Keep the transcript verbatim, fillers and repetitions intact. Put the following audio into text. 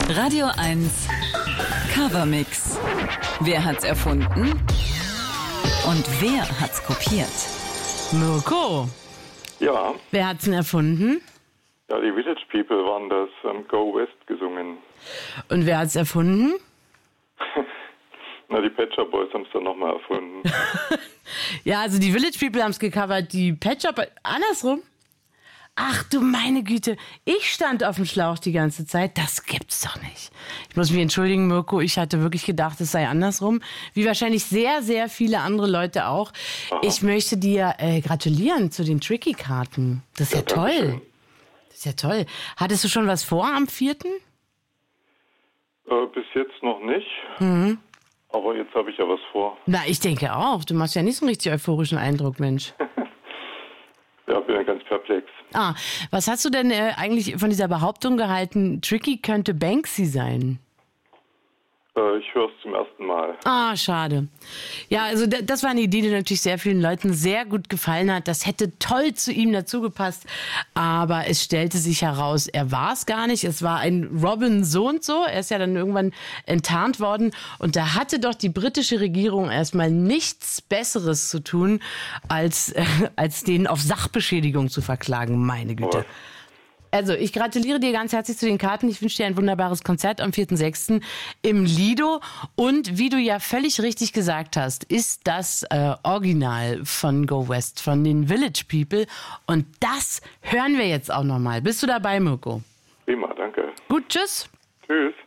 Radio eins Covermix. Wer hat's erfunden? Und wer hat's kopiert? Mirko, Ja, wer hat's denn erfunden? ja, die Village People waren das, ähm, Go West gesungen. Und wer hat's erfunden? Na, die Pet Shop Boys haben es dann nochmal erfunden. Ja, also die Village People haben's gecovert, die Pet Shop... Andersrum? Ach du meine Güte, ich stand auf dem Schlauch die ganze Zeit. Das gibt's doch nicht. Ich muss mich entschuldigen, Mirko, ich hatte wirklich gedacht, es sei andersrum. Wie wahrscheinlich sehr, sehr viele andere Leute auch. Aha. Ich möchte dir äh, gratulieren zu den Tricky-Karten. Das ist ja, Ja, toll. dankeschön. Das ist ja toll. Hattest du schon was vor am vierten? Äh, bis jetzt noch nicht. Mhm. Aber jetzt habe ich ja was vor. Na, ich denke auch. Du machst ja nicht so einen richtig euphorischen Eindruck, Mensch. Ja, bin ja ganz perplex. Ah, was hast du denn äh, eigentlich von dieser Behauptung gehalten, Tricky könnte Banksy sein? Äh, ich höre es zum ersten Mal. Ah, schade. Ja, also d- das war eine Idee, die natürlich sehr vielen Leuten sehr gut gefallen hat. Das hätte toll zu ihm dazugepasst. Aber es stellte sich heraus, er war es gar nicht. Es war ein Robin so und so. Er ist ja dann irgendwann enttarnt worden. Und da hatte doch die britische Regierung erstmal nichts Besseres zu tun, als, äh, als den auf Sachbeschädigung zu verklagen. Meine Güte. Aber Also, ich gratuliere dir ganz herzlich zu den Karten. Ich wünsche dir ein wunderbares Konzert am vierten sechsten im Lido. Und wie du ja völlig richtig gesagt hast, ist das äh, Original von Go West, von den Village People. Und das hören wir jetzt auch nochmal. Bist du dabei, Mirko? prima, danke. Gut, tschüss. Tschüss.